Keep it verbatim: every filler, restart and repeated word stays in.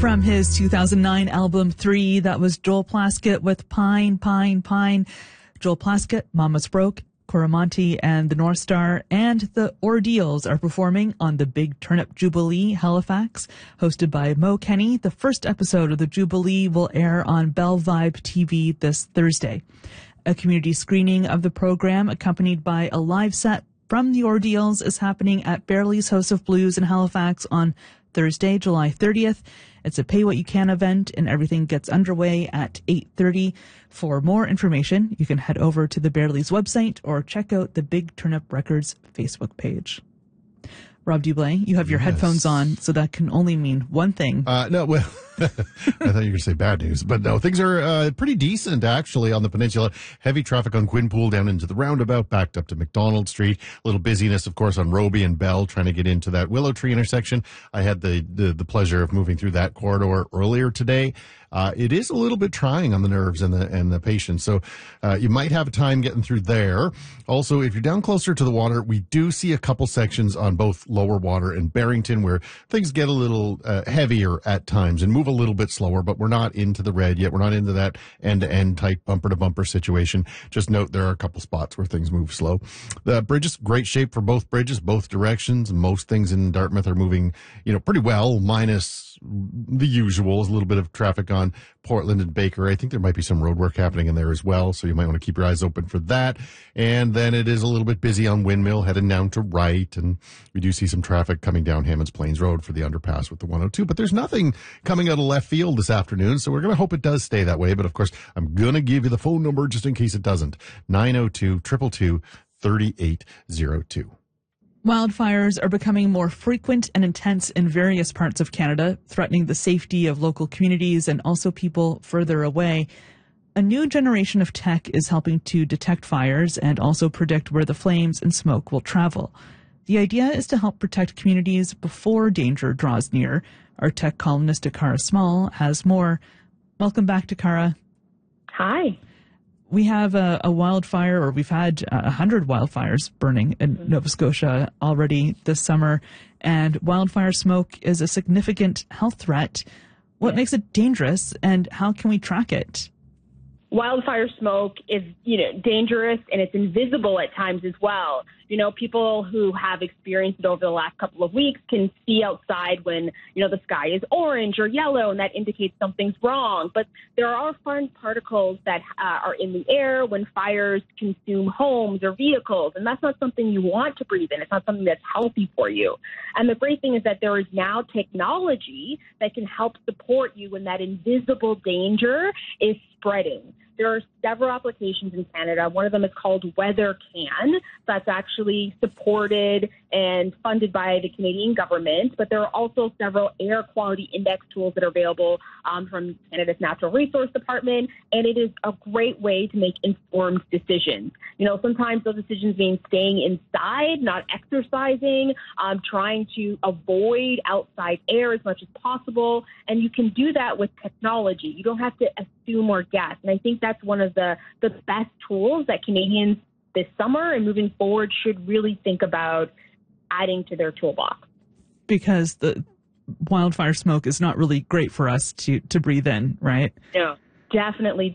From his two thousand nine album Three, that was Joel Plaskett with Pine, Pine, Pine. Joel Plaskett, Mama's Broke, Coromantee, and the North Star, and the Ordeals are performing on the Big Turnip Jubilee, Halifax, hosted by Mo Kenny. The first episode of the Jubilee will air on Bell Vibe T V this Thursday. A community screening of the program, accompanied by a live set from the Ordeals, is happening at Bearley's House of Blues in Halifax on Thursday, July thirtieth. It's a pay what you can event, and everything gets underway at eight thirty. For more information, you can head over to the Bearley's website or check out the Big Turnip Records Facebook page. Rob Dublin, you have your yes. headphones on, so that can only mean one thing. Uh, no, well, I thought you were going to say bad news, but no, things are uh, pretty decent, actually, on the peninsula. Heavy traffic on Quinpool down into the roundabout, backed up to McDonald Street. A little busyness, of course, on Roby and Bell, trying to get into that Willow Tree intersection. I had the, the, the pleasure of moving through that corridor earlier today. Uh, it is a little bit trying on the nerves and the and the patients, so uh, you might have a time getting through there. Also, if you're down closer to the water, we do see a couple sections on both Lower Water and Barrington where things get a little uh, heavier at times and move a little bit slower, but we're not into the red yet. We're not into that end-to-end type bumper-to-bumper situation. Just note there are a couple spots where things move slow. The bridges, great shape for both bridges, both directions. Most things in Dartmouth are moving, you know, pretty well, minus the usual, a little bit of traffic on Portland and Baker. I think there might be some road work happening in there as well, so you might want to keep your eyes open for that. And then it is a little bit busy on Windmill, heading down to Wright, and we do see some traffic coming down Hammonds Plains Road for the underpass with the one oh two. But there's nothing coming out of left field this afternoon, so we're going to hope it does stay that way. But of course, I'm going to give you the phone number just in case it doesn't. nine oh two, two two two, three eight oh two. Wildfires are becoming more frequent and intense in various parts of Canada, threatening the safety of local communities and also people further away. A new generation of tech is helping to detect fires and also predict where the flames and smoke will travel. The idea is to help protect communities before danger draws near. Our tech columnist, Takara Small, has more. Welcome back, Takara. Hi. We have a, a wildfire, or we've had a hundred wildfires burning in mm-hmm. Nova Scotia already this summer, and wildfire smoke is a significant health threat. What yes. makes it dangerous, and how can we track it? Wildfire smoke is, you know, dangerous, and it's invisible at times as well. You know, people who have experienced it over the last couple of weeks can see outside when, you know, the sky is orange or yellow, and that indicates something's wrong. But there are fine particles that uh, are in the air when fires consume homes or vehicles, and that's not something you want to breathe in. It's not something that's healthy for you. And the great thing is that there is now technology that can help support you when that invisible danger is spreading. There are several applications in Canada. One of them is called WeatherCan. That's actually supported and funded by the Canadian government. But there are also several air quality index tools that are available um, from Canada's Natural Resource Department. And it is a great way to make informed decisions. You know, sometimes those decisions mean staying inside, not exercising, um, trying to avoid outside air as much as possible. And you can do that with technology. You don't have to assume or guess. And I think that's one of the, the best tools that Canadians this summer and moving forward should really think about adding to their toolbox. Because the wildfire smoke is not really great for us to, to breathe in, right? No, definitely